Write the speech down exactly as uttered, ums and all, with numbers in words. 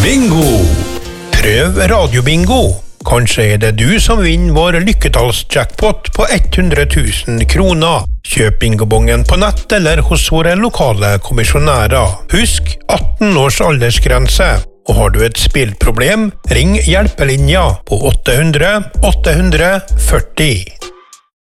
Bingo! Prøv radiobingo. Kanskje er det du som vinner vår lykketallsjackpot på hundre tusen kroner. Kjøp bingobongen på nett eller hos våre lokale kommisjonærer. Husk atten års aldersgrense. Og har du et spillproblem, ring hjelpelinja på åtte hundre åtte hundre førti.